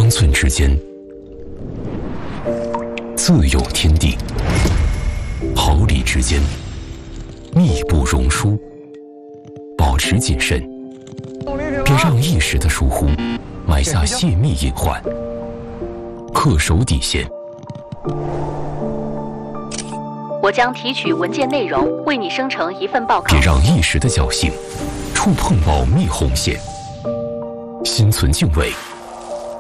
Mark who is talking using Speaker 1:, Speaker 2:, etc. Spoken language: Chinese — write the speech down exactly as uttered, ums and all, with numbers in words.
Speaker 1: 方寸之间，自有天地；毫厘之间，密不容疏。保持谨慎，别让一时的疏忽埋下泄密隐患，恪守底线。
Speaker 2: 我将提取文件内容，为你生成一份报告。
Speaker 1: 别让一时的侥幸触碰保密红线，心存敬畏，